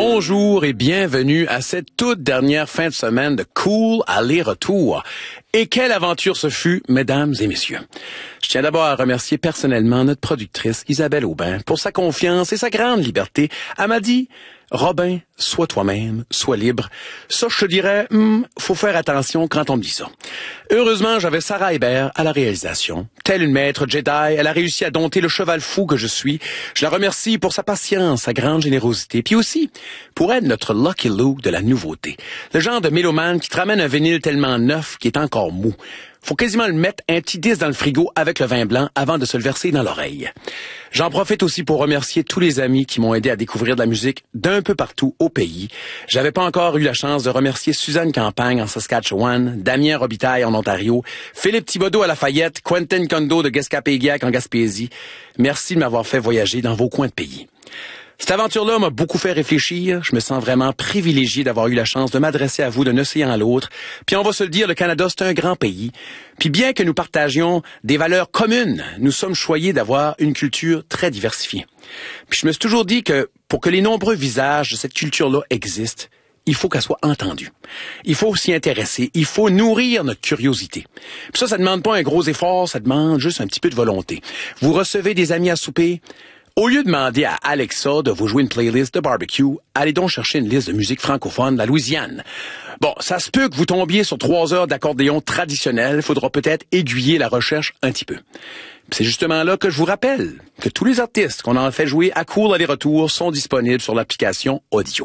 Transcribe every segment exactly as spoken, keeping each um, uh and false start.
Bonjour et bienvenue à cette toute dernière fin de semaine de Cool Aller-Retour. Et quelle aventure ce fut, mesdames et messieurs. Je tiens d'abord à remercier personnellement notre productrice Isabelle Aubin pour sa confiance et sa grande liberté. Elle m'a dit, Robin, sois toi-même, sois libre. Ça, je te dirais, hmm, faut faire attention quand on me dit ça. Heureusement, j'avais Sarah Hébert à la réalisation. Telle une maître Jedi, elle a réussi à dompter le cheval fou que je suis. Je la remercie pour sa patience, sa grande générosité, puis aussi pour être notre Lucky Luke de la nouveauté. Le genre de mélomane qui te ramène un vinyle tellement neuf qui est encore mou. Faut quasiment le mettre un petit disque dans le frigo avec le vin blanc avant de se le verser dans l'oreille. J'en profite aussi pour remercier tous les amis qui m'ont aidé à découvrir de la musique d'un peu partout au pays. J'avais pas encore eu la chance de remercier Suzanne Campagne en Saskatchewan, Damien Robitaille en Ontario, Philippe Thibodeau à Lafayette, Quentin Kondo de Gaspésiac en Gaspésie. Merci de m'avoir fait voyager dans vos coins de pays. Cette aventure-là m'a beaucoup fait réfléchir. Je me sens vraiment privilégié d'avoir eu la chance de m'adresser à vous d'un océan à l'autre. Puis on va se le dire, le Canada, c'est un grand pays. Puis bien que nous partagions des valeurs communes, nous sommes choyés d'avoir une culture très diversifiée. Puis je me suis toujours dit que pour que les nombreux visages de cette culture-là existent, il faut qu'elle soit entendue. Il faut s'y intéresser. Il faut nourrir notre curiosité. Puis ça, ça demande pas un gros effort, ça demande juste un petit peu de volonté. Vous recevez des amis à souper. Au lieu de demander à Alexa de vous jouer une playlist de barbecue, allez donc chercher une liste de musique francophone de la Louisiane. Bon, ça se peut que vous tombiez sur trois heures d'accordéon traditionnel. Il faudra peut-être aiguiller la recherche un petit peu. Puis c'est justement là que je vous rappelle que tous les artistes qu'on a fait jouer à Cool Aller-Retour sont disponibles sur l'application audio.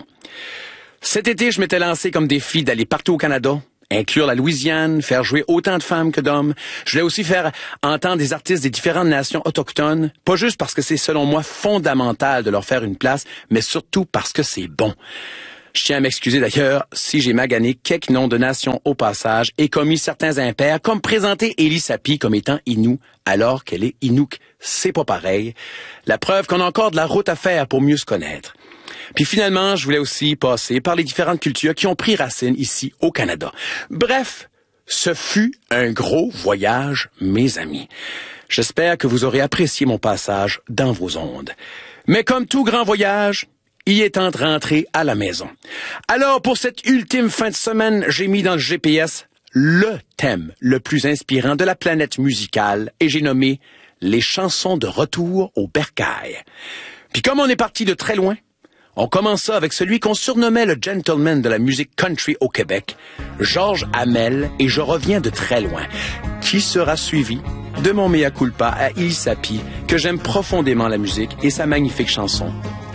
Cet été, je m'étais lancé comme défi d'aller partout au Canada, inclure la Louisiane, faire jouer autant de femmes que d'hommes. Je voulais aussi faire entendre des artistes des différentes nations autochtones, pas juste parce que c'est selon moi fondamental de leur faire une place, mais surtout parce que c'est bon. Je tiens à m'excuser d'ailleurs si j'ai magané quelques noms de nations au passage et commis certains impairs, comme présenter Élie Sapi comme étant Innu, alors qu'elle est Inuk. C'est pas pareil. La preuve qu'on a encore de la route à faire pour mieux se connaître. Puis finalement, je voulais aussi passer par les différentes cultures qui ont pris racine ici au Canada. Bref, ce fut un gros voyage, mes amis. J'espère que vous aurez apprécié mon passage dans vos ondes. Mais comme tout grand voyage, il est temps de rentrer à la maison. Alors, pour cette ultime fin de semaine, j'ai mis dans le G P S le thème le plus inspirant de la planète musicale et j'ai nommé les chansons de retour au bercail. Puis comme on est parti de très loin, on commença avec celui qu'on surnommait le gentleman de la musique country au Québec, Georges Hamel, et je reviens de très loin, qui sera suivi de mon mea culpa à Élie Sapi, que j'aime profondément la musique et sa magnifique chanson